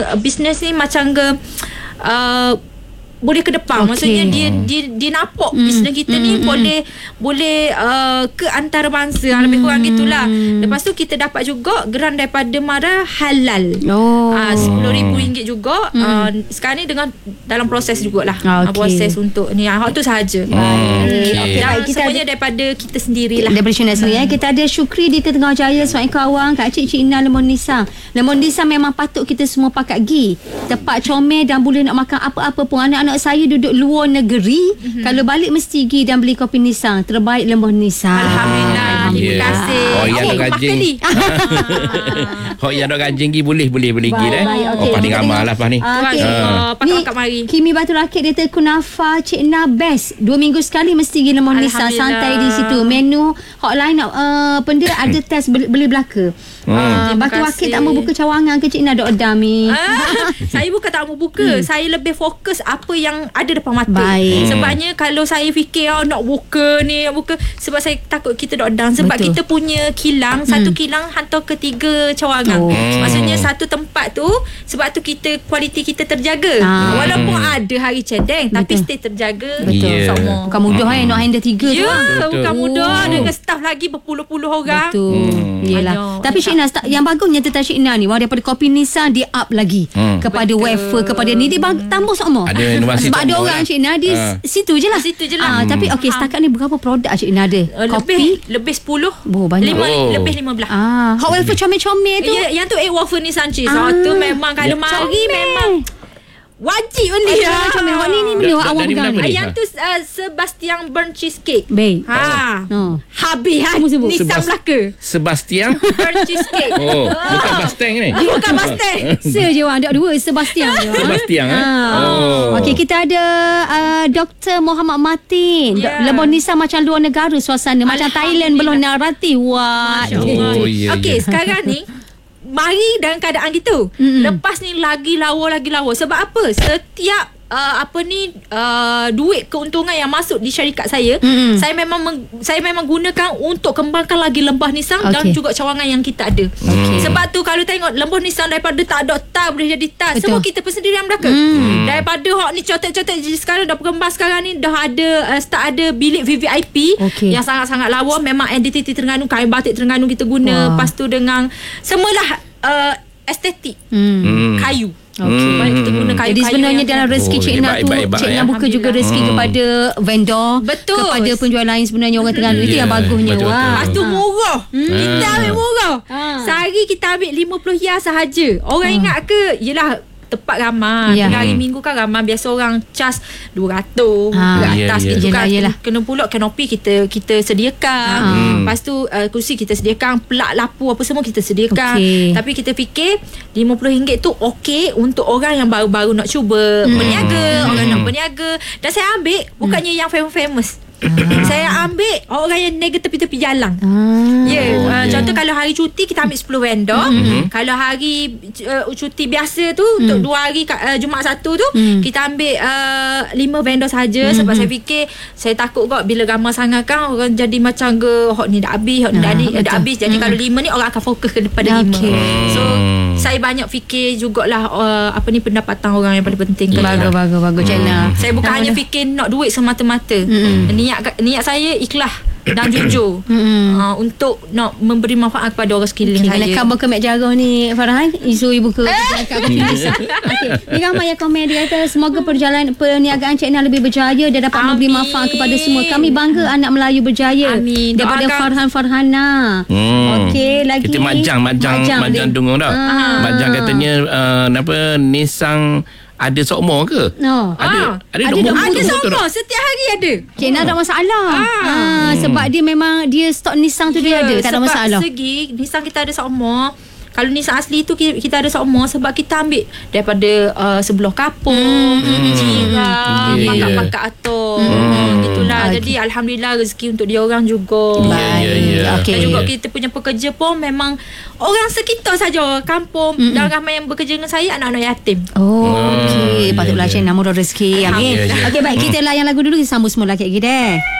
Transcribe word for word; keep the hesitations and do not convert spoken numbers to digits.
bisnes ni macam ke uh, boleh ke depan. Okay. Maksudnya dia dia dia nampak mm. bisnes kita mm. ni mm. boleh boleh uh, ke antarabangsa mm. lebih kurang gitulah. Lepas tu kita dapat juga geran daripada Mara halal. Oh. Uh, sepuluh ribu ringgit juga. Mm. Uh, sekarang ni dengan dalam proses jugalah. Okay. Uh, proses untuk ni hak tu sahaja. Mm. Okay. Okay. Dan kita semuanya ada, daripada kita sendirilah. Daripada Syina sendiri. Mm. Kita ada Syukri di Tengah Jaya, Sungai Kawang, Kak Cik Cik Ina Lemon Nisang. Lemon Nisang memang patut kita semua pakat gi. Tepat comel dan boleh nak makan apa-apa pun. Anak-anak Anak saya duduk luar negeri, mm-hmm. kalau balik mesti pergi dan beli kopi Nisang. Terbaik Lemon Nisang. Alhamdulillah. Terima yeah. kasih. Oh, yang nak gajing. Oh, yang nak gajing pergi boleh boleh boleh pergi dah. Oh, paling ramai lah pas ni. Okay. Uh, Pakai kat mari. Kimi Batu Rakit dia kata kunafa Cik Na best. Dua minggu sekali mesti pergi Lemon Nisang. Santai di situ. Menu hotline uh, benda ada test beli, beli belaka. Hmm. Uh, Batu Rakit tak mau buka cawangan ke Cik Na dok edam ni. Saya bukan tak mau buka. Hmm. Saya lebih fokus apa yang ada depan mata. Baik. Sebabnya kalau saya fikir oh, nak buka ni, nak buka sebab saya takut kita dok down sebab betul. Kita punya kilang, hmm. satu kilang hantar ke tiga cawangan. Oh. Maksudnya satu tempat tu sebab tu kita kualiti kita terjaga. Ah. Walaupun hmm. ada hari cedeng tapi betul. Stay terjaga. Betul. Yeah. Sama. Bukan mudah hmm. eh nak handle tiga yeah, tu. Ya, bukan oh. mudah dengan staff lagi berpuluh-puluh orang. Betul. Hmm. Yalah. Tapi Cik Ina yang bagusnya tentang Cik Ina ni, wah daripada kopi Nisang dia up lagi hmm. kepada betul. Wafer, kepada ni dia bag- tambah sama. Ada inovasi. Sebab ada orang Cik Ina di ha. situ je lah. Situ je lah. Ah, hmm. Tapi okey, setakat ni berapa produk Cik Ina ada? Uh, kopi lebih lebih sepuluh. Oh, banyak. lima, oh. Lebih lima belas. Ah, hot wafer comel-comel tu. Ya, yang tu egg wafer ni Sanchez. Ah. So tu memang kalau ya. Mari comel. Memang wajib beli. Ah, comel. Hot ni ni beli awak pegang ni. Yang tu uh, Sebastian burnt cheesecake. Baik. Ha. Oh. Habis ha. Nisang Melaka. Sebastian burnt cheesecake. Oh, bukan Basteng ni. Bukan Basteng. Se je orang ada dua Sebastian je. Sebastian eh. Oh. Okey, kita ada uh, Doktor Muhammad Martin. Yeah. Lemon Nisang macam luar negara suasana, macam Thailand belum Narati. Wah. Oh, yeah, okey, yeah. sekarang ni mari dalam keadaan gitu. Mm-hmm. Lepas ni lagi lawa lagi lawa. Sebab apa? Setiap uh, apa ni uh, duit keuntungan yang masuk di syarikat saya, mm-hmm. saya memang meng, saya memang gunakan untuk kembangkan lagi Lembah Nisang okay. dan juga cawangan yang kita ada. Okay. Sebab tu kalau tengok Lembah Nisang daripada tak ada tas boleh jadi tas. Betul. Semua kita persendirian mereka. Mm. Daripada hok ni cotek-cotek sekarang dah berkembang, sekarang ni dah ada uh, start ada bilik V V I P okay. yang sangat-sangat lawa. Memang identiti Terengganu, kain batik Terengganu kita guna. Wow. Lepas tu dengan semualah uh, estetik hmm. kayu. Okay. Hmm. Kita guna kayu. Jadi sebenarnya dalam rezeki oh, Cik Ina tu, Cik Ina buka juga rezeki hmm. kepada vendor, betul. Kepada penjual lain sebenarnya orang Terengganu. Itu yeah. yang bagusnya. Betul, wah. Lepas tu murah. Hmm. Kita ambil murah. Ha. Sehari kita ambil lima puluh riyal sahaja. Orang ha. ingat ke? Yelah, tempat ramai. Yeah. Hari hmm. minggu kan ramai. Biasa orang cas dua ratus ha. ke atas yeah, yeah. gitu kan. Yelah. Kena pula kanopi kita kita sediakan. Hmm. Lepas tu uh, kursi kita sediakan, pelak lapu apa semua kita sediakan. Okay. Tapi kita fikir lima puluh ringgit tu okey untuk orang yang baru-baru nak cuba hmm. berniaga, hmm. orang nak berniaga. Dan saya ambil bukannya hmm. yang famous-famous. Ah. Saya ambil orang yang niaga tepi-tepi jalan. Ah. Ya, yeah. uh, okay. Contoh kalau hari cuti kita ambil sepuluh vendor. Mm-hmm. Kalau hari uh, cuti biasa tu mm. untuk dua hari uh, Jumaat satu tu mm. kita ambil uh, lima vendor saja. Mm-hmm. Sebab saya fikir saya takut kok bila ramai sangat kan orang jadi macam ke hot ni dah habis, hot ni dah, ah, dah habis. Jadi mm. kalau lima ni orang akan fokus kepada okay. lima. So saya banyak fikir jugalah uh, apa ni pendapatan orang yang paling penting. Bagus bagus bagus channel. Saya bukan hanya fikir nak duit semata-mata. Mm. Niat niat saya ikhlas dan jujur uh, untuk nak memberi manfaat kepada orang sekeliling okay, saya. Khabar ke Mek Jarah ni Farhan, isu ibu ke dekat Indonesia. Okey, ni ramai yang komen dia kata semoga perjalanan perniagaan Cik Ina lebih berjaya dan dapat Amin. memberi manfaat kepada semua. Kami bangga anak Melayu berjaya. Amin. Daripada Doakan. Farhan Farhana. Hmm. Okey, lagi kita majang majang majang, majang dengung dah. Ah. Majang katanya uh, apa Nisang ada sokmo ke? No. Ada. Ah, ada ada, ada, ada sokmo. Setiap hari ada. Cik Ina tak masalah. Ah. Ah, sebab dia memang dia stok Nisang tu yeah, dia ada. Tak ada masalah. Sebab segi Nisang kita ada sokmo. Kalau Nisang asli tu kita ada sokmo sebab kita ambil daripada uh, sebelah kapung, hmm. jiran, hmm. pakak-pakak atau hmm. gitulah. Okay. Jadi alhamdulillah rezeki untuk dia orang juga. Ya ya ya. Dan juga kita punya pekerja pun memang orang sekitar saja kampung mm-hmm. dan ramai yang bekerja dengan saya anak-anak yatim. Oh, okey. Patutlah Cik Ina murah rezeki. Amin. Okey, baik kita layan lagu dulu, kita sambung semula lagi deh.